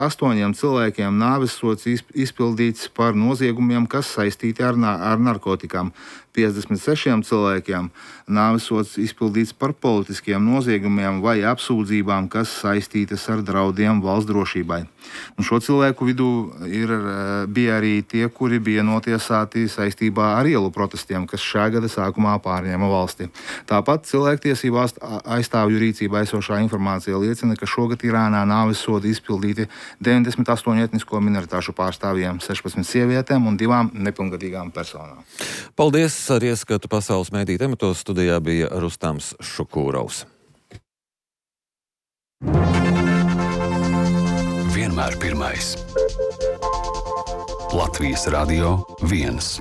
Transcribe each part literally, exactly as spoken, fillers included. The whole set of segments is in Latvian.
Astoņiem cilvēkiem nāvessods izpildīts par noziegumiem, kas saistīti ar, ar narkotikām. piecdesmit sešiem cilvēkiem nāvesods izpildīts par politiskiem noziegumiem vai apsūdzībām, kas saistītas ar draudiem valsts drošībai. Un šo cilvēku vidū ir, bija arī tie, kuri bija notiesāti saistībā ar ielu protestiem, kas šā gada sākumā pārņēma valsti. Tāpat cilvēktiesību aizstāvju rīcībā esošā informācija liecina, ka šogad Irānā nāvesodi izpildīti deviņdesmit astoņu etnisko minoritāšu pārstāvjiem, sešpadsmit sievietēm un divām nepilngadīgām personām. Paldies! Ar ieskatu pasaules mēdī tematos studijā bija Rustams Šukūrovs. Vienmēr pirmais. Latvijas Radio viens.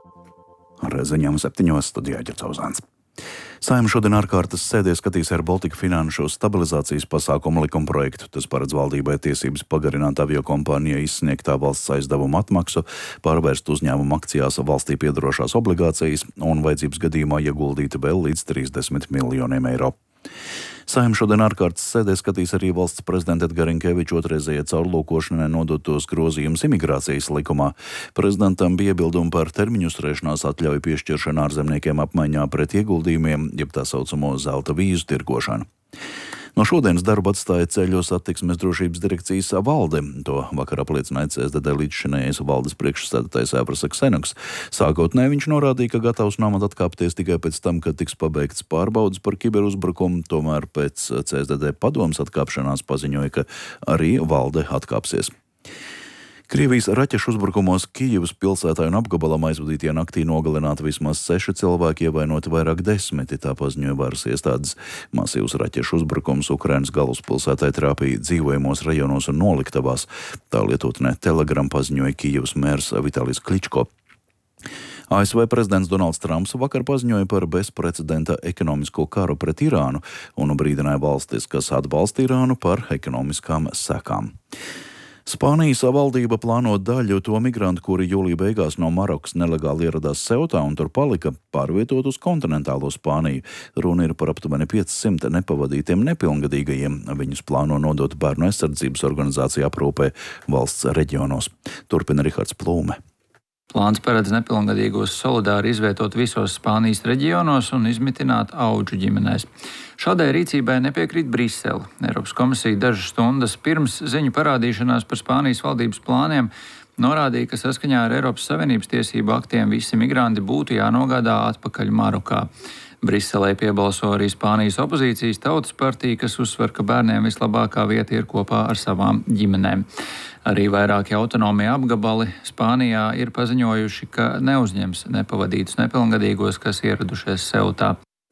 Ar ziņām septiņos studijā Ģercauzāns. Saeima šodien ārkārtas sēdē skatīs Air Baltica finanšu stabilizācijas pasākumu likumprojektu. Tas paredz valdībai tiesības pagarināt aviokompānijai izsniegtā valsts aizdevuma atmaksu, pārvērst uzņēmumu akcijās valstī piedarošās obligācijas un vajadzības gadījumā ieguldīt vēl līdz trīsdesmit miljoniem eiro. Saeima šodien ārkārtas sēdē skatīs arī valsts prezidenta Edgara Rinkeviča otrreizējai caurlūkošanai nodotos grozījumus imigrācijas likumā. Prezidentam bija iebildumi par termiņu uzturēšanās atļauju piešķiršanu ārzemniekiem apmaiņā pret ieguldījumiem, jeb tā saucamo zelta vīzu tirgošanu. No šodienas darbu atstāja Ceļu satiksmes drošības direkcijas valde. To vakar apliecināja C S D D līdzšinējais valdes priekšsēdētājs Ēvras Aksenoks. Sākotnēji viņš norādīja, ka gatavs no amata atkāpties tikai pēc tam, kad tiks pabeigts pārbaudas par kiberuzbrukumu, tomēr pēc C S D D padomes atkāpšanās paziņoja, ka arī valde atkāpsies. Krievijas raķešu uzbrukumos Kijivas pilsētā un apgabalam aizvadītajā naktī nogalināti vismaz seši cilvēki, ievainoti vairāk desmiti, tā paziņoja varas iestādes. Masīvs raķešu uzbrukums Ukrainas galvaspilsētai trāpīja dzīvojamos rajonos un noliktavās. Tā lietotnē Telegram paziņoja Kijivas mērs Vitalijs Kličko. A S V prezidents Donalds Trumps vakar paziņoja par bezprecedenta ekonomisko karu pret Irānu un brīdināja valstis, kas atbalsta Irānu, par ekonomiskām sekām. Spānijas valdība plāno daļu to migrantu, kuri jūlija beigās no Marokas nelegāli ieradās Seutā un tur palika, pārvietot uz kontinentālo Spāniju. Runa ir par aptuveni piecsimt nepavadītiem nepilngadīgajiem. Viņus plāno nodot Bērnu aizsardzības organizācija aprūpē valsts reģionos. Turpina Rihards Plūme. Plāns paredz nepilngadīgos solidāri izvietot visos Spānijas reģionos un izmitināt audžu ģimenēs. Šādai rīcībai nepiekrīt Brisele. Eiropas komisija dažas stundas pirms ziņu parādīšanās par Spānijas valdības plāniem norādīja, ka saskaņā ar Eiropas Savienības tiesību aktiem visi migranti būtu jānogādā atpakaļ Marokā. Briselē piebalso arī Spānijas opozīcijas Tautas partija, kas uzsver, ka bērniem vislabākā vieta ir kopā ar savām ģimenēm. Arī vairāki autonomija apgabali Spānijā ir paziņojuši, ka neuzņems nepavadītus nepilngadīgos, kas ieradušies Seutā.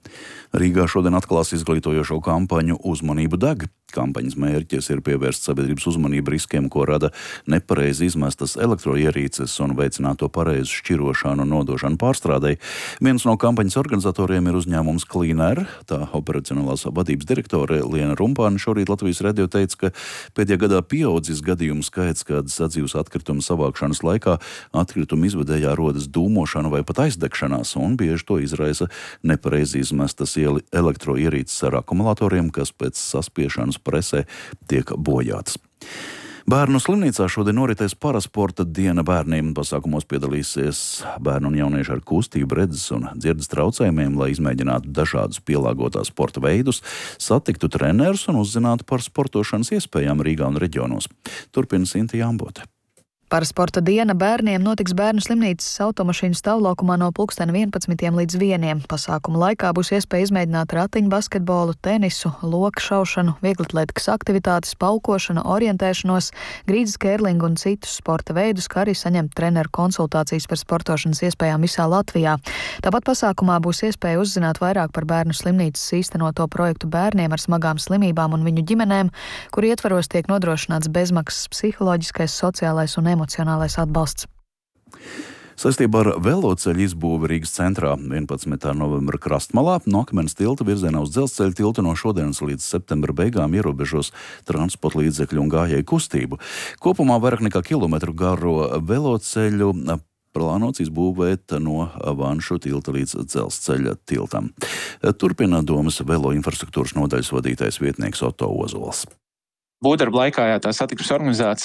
Rīgā šodien atklās izglītojošo kampaņu Uzmanību deg. Kampaņas mērķis ir pievērst sabiedrības uzmanību riskiem, ko rada nepareizi izmestas elektroierīces un veicināt to pareizu šķirošanu un nodošanu pārstrādei. Viens no kampaņas organizatoriem ir uzņēmums Clean Air. Tā operacionālās vadības direktore Liena Rumpāne šorīt Latvijas radio teica, ka pēdējā gadā pieaudzis gadījumu skaits, kad sadzīves atkritumu savākšanas laikā atkritumu izvedējā rodas dūmošana vai pat aizdegšanās, un bieži to izraisa nepareizi izmestas elektroierīces ar akumulatoriem, kas pēc saspiešanas presē tiek bojātas. Bērnu slimnīcā šodien noritēs parasporta diena bērniem. Pasākumos piedalīsies bērnu un jaunieši ar kustību, redzes un dzirdes traucējumiem, lai izmēģinātu dažādus pielāgotās sporta veidus, satiktu trenerus un uzzinātu par sportošanas iespējām Rīgā un reģionos. Turpina Sinti Jambote. Parasporta diena bērniem notiks bērnu slimnīcas automašīnu stāvlaukumā no pulksteni vienpadsmitiem līdz vieniem. Pasākuma laikā būs iespēja izmēģināt ratiņu basketbolu, tenisu, loku šaušanu, vieglatlētikas aktivitātes, paukošanu, orientēšanos, grīdas kērlingu un citus sporta veidus, kā arī saņemt treneru konsultācijas par sportošanas iespējām visā Latvijā. Tāpat pasākumā būs iespēja uzzināt vairāk par bērnu slimnīcas īstenoto projektu bērniem ar smagām slimībām un viņu ģimenēm, kur ietvaros tiek nodrošināts bezmaksas psiholoģiskais, sociālais un emocionālais atbalsts. Saistībā ar veloceļu izbūvi Rīgas centrā vienpadsmitā novembra krastmalā no Akmens tilta virzienā uz Dzelzceļa tiltu no šodienas līdz septembra beigām ierobežos transporta līdzekļu un gājēju kustību. Kopumā vairāk nekā kilometru garo veloceļu plānots izbūvēt no Vanšu tilta līdz Dzelzceļa tiltam. Turpina domas velo infrastruktūras nodaļas vadītājs vietnieks Otto Ozols. Būvdarba laikā jā, tā satiksmes organizācija